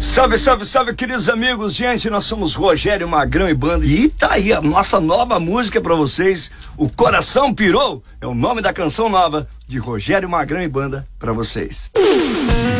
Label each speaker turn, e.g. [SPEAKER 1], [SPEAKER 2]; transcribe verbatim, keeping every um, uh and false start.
[SPEAKER 1] Salve, salve, salve, queridos amigos. Gente, nós somos Rogério Magrão e Banda. E tá aí a nossa nova música pra vocês. O Coração Pirou é o nome da canção nova de Rogério Magrão e Banda pra vocês.